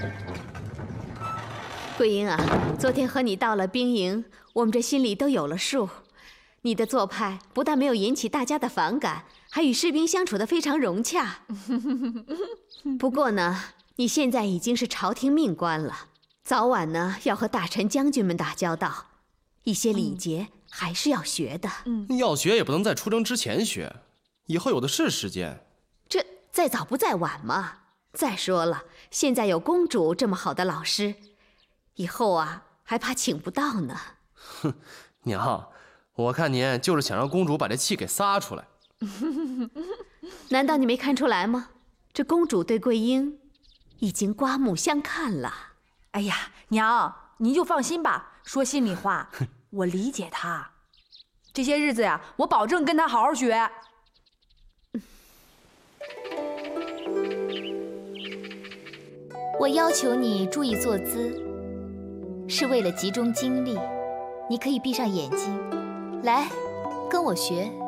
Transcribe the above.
桂英啊，昨天和你到了兵营，我们这心里都有了数。你的做派不但没有引起大家的反感，还与士兵相处得非常融洽。不过呢，你现在已经是朝廷命官了，早晚呢要和大臣将军们打交道，一些礼节还是要学的。 要学也不能在出征之前学，以后有的是时间。 这再早不再晚嘛。再说了，现在有公主这么好的老师，以后啊还怕请不到呢。 哼，娘，我看您就是想让公主把这气给撒出来。 难道你没看出来吗？这公主对桂英已经刮目相看了。 哎呀，娘，您就放心吧。说心里话，我理解她。这些日子呀，我保证跟她好好学。 我要求你注意坐姿，是为了集中精力。你可以闭上眼睛，来，跟我学。